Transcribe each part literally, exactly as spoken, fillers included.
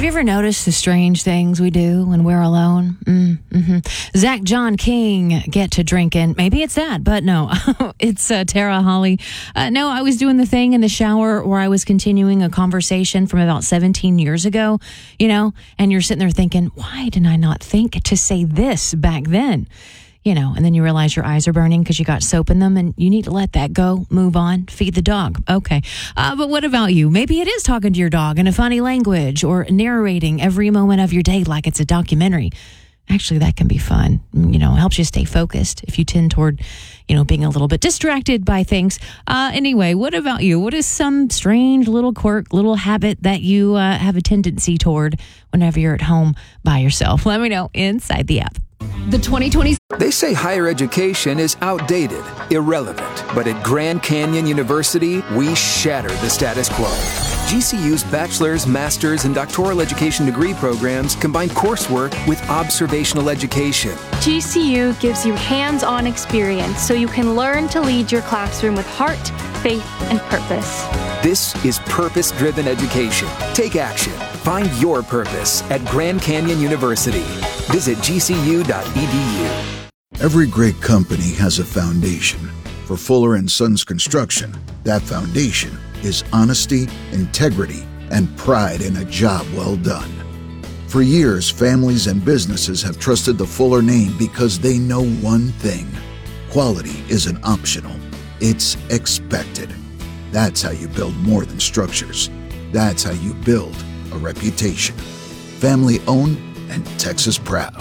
Have you ever noticed the strange things we do when we're alone? Mm, mm-hmm. Zach John King, get to drinking. Maybe it's that, but no. It's uh, Tara Holly. Uh, no, I was doing the thing in the shower where I was continuing a conversation from about seventeen years ago, you know, and you're sitting there thinking, why did I not think to say this back then? You know, and then you realize your eyes are burning because you got soap in them and you need to let that go, move on, feed the dog. Okay. Uh, but what about you? Maybe it is talking to your dog in a funny language or narrating every moment of your day like it's a documentary. Actually, that can be fun. You know, it helps you stay focused if you tend toward, you know, being a little bit distracted by things. Uh, anyway, what about you? What is some strange little quirk, little habit that you uh, have a tendency toward whenever you're at home by yourself? Let me know inside the app. The twenty twenty They say higher education is outdated, irrelevant. But at Grand Canyon University, we shatter the status quo. G C U's bachelor's, master's, and doctoral education degree programs combine coursework with observational education. G C U gives you hands-on experience so you can learn to lead your classroom with heart, faith, and purpose. This is purpose-driven education. Take action. Find your purpose at Grand Canyon University. Visit g c u dot e d u. Every great company has a foundation. For Fuller and Sons Construction, that foundation is honesty, integrity, and pride in a job well done. For years, families and businesses have trusted the Fuller name because they know one thing: quality isn't optional, it's expected. That's how you build more than structures. That's how you build a reputation. Family owned and Texas proud.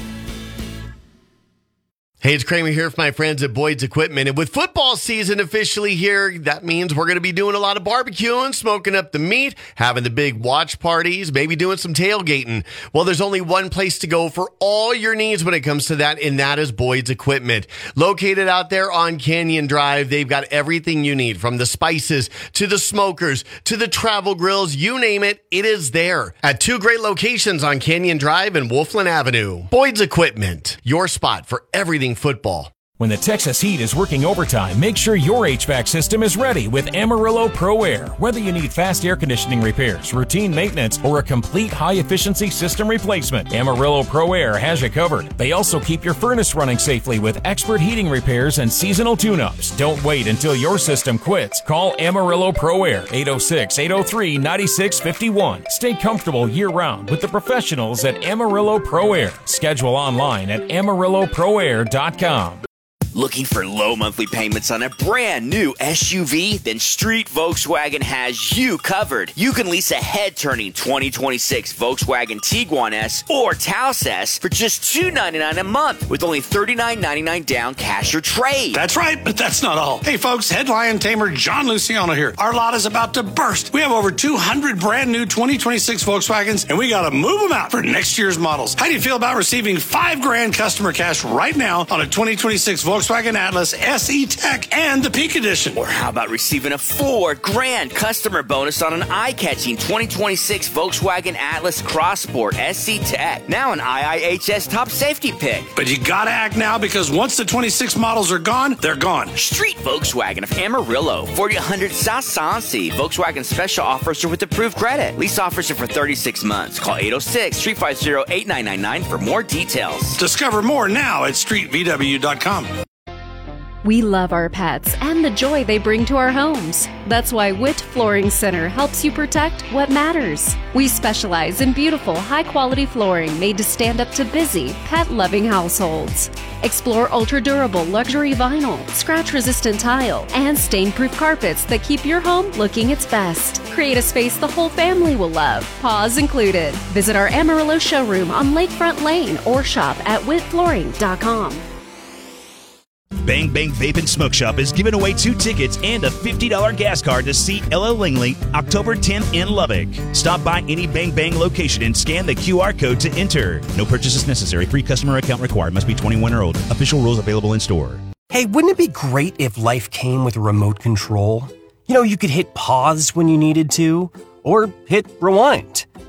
Hey, it's Kramer here for my friends at Boyd's Equipment. And with football season officially here, that means we're going to be doing a lot of barbecuing, smoking up the meat, having the big watch parties, maybe doing some tailgating. Well, there's only one place to go for all your needs when it comes to that, and that is Boyd's Equipment. Located out there on Canyon Drive, they've got everything you need, from the spices to the smokers to the travel grills, you name it, it is there. At two great locations on Canyon Drive and Wolfland Avenue. Boyd's Equipment, your spot for everything football. When the Texas heat is working overtime, make sure your H V A C system is ready with Amarillo Pro Air. Whether you need fast air conditioning repairs, routine maintenance, or a complete high-efficiency system replacement, Amarillo Pro Air has you covered. They also keep your furnace running safely with expert heating repairs and seasonal tune-ups. Don't wait until your system quits. Call Amarillo Pro Air, eight oh six, eight oh three, nine six five one. Stay comfortable year-round with the professionals at Amarillo Pro Air. Schedule online at amarillo pro air dot com. Looking for low monthly payments on a brand new S U V? Then Street Volkswagen has you covered. You can lease a head-turning twenty twenty-six Volkswagen Tiguan S or Taos S for just two hundred ninety-nine dollars a month with only thirty-nine ninety-nine down cash or trade. That's right, but that's not all. Hey folks, head lion tamer John Luciano here. Our lot is about to burst. We have over two hundred brand new twenty twenty-six Volkswagens, and we gotta move them out for next year's models. How do you feel about receiving five grand customer cash right now on a twenty twenty-six Volkswagen Atlas S E Tech and the Peak Edition? Or how about receiving a four grand customer bonus on an eye-catching twenty twenty-six Volkswagen Atlas Cross Sport S E Tech, now an I I H S top safety pick? But you gotta act now, because once the twenty-six models are gone, they're gone. Street Volkswagen of Amarillo, forty hundred South Sansi. Volkswagen special offers are with approved credit. Lease offers are for thirty-six months. Call eight oh six, three five zero, eight nine nine nine for more details. Discover more now at street v w dot com. We love our pets and the joy they bring to our homes. That's why Witt Flooring Center helps you protect what matters. We specialize in beautiful, high-quality flooring made to stand up to busy, pet-loving households. Explore ultra-durable luxury vinyl, scratch-resistant tile, and stain-proof carpets that keep your home looking its best. Create a space the whole family will love, paws included. Visit our Amarillo showroom on Lakefront Lane or shop at witt flooring dot com. Bang Bang Vape and Smoke Shop is giving away two tickets and a fifty dollars gas card to see L L Langley October tenth in Lubbock. Stop by any Bang Bang location and scan the Q R code to enter. No purchases necessary. Free customer account required. Must be twenty-one or older. Official rules available in store. Hey, wouldn't it be great if life came with a remote control? You know, you could hit pause when you needed to, or hit rewind.